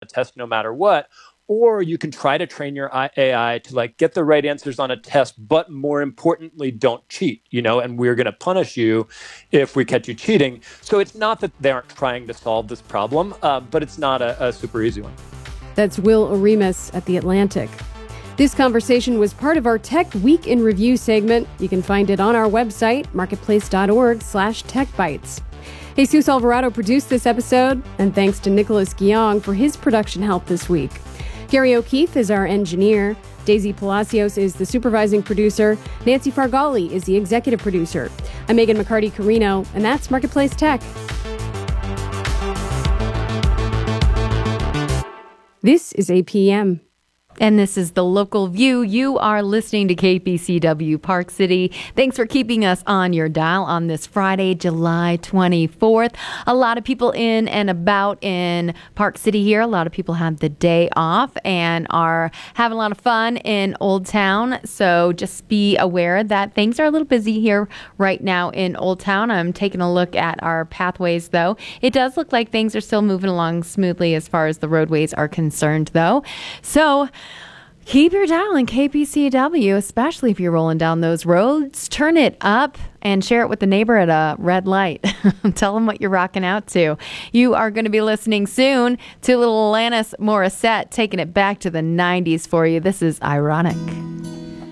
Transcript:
test no matter what. Or you can try to train your AI to like get the right answers on a test, but more importantly, don't cheat, and we're going to punish you if we catch you cheating. So it's not that they aren't trying to solve this problem, but it's not a super easy one. That's Will Oremus at The Atlantic. This conversation was part of our Tech Week in Review segment. You can find it on our website, marketplace.org/techbytes. Jesus Alvarado produced this episode, and thanks to Nicholas Guillaume for his production help this week. Gary O'Keefe is our engineer. Daisy Palacios is the supervising producer. Nancy Fargali is the executive producer. I'm Megan McCarty-Carino, and that's Marketplace Tech. This is APM. And this is The Local View. You are listening to KPCW Park City. Thanks for keeping us on your dial on this Friday, July 24th. A lot of people in and about in Park City here. A lot of people have the day off and are having a lot of fun in Old Town. So just be aware that things are a little busy here right now in Old Town. I'm taking a look at our pathways, though. It does look like things are still moving along smoothly as far as the roadways are concerned, though. So keep your dial in KPCW, especially if you're rolling down those roads. Turn it up and share it with the neighbor at a red light. Tell them what you're rocking out to. You are going to be listening soon to little Alanis Morissette, taking it back to the 90s for you. This is Ironic.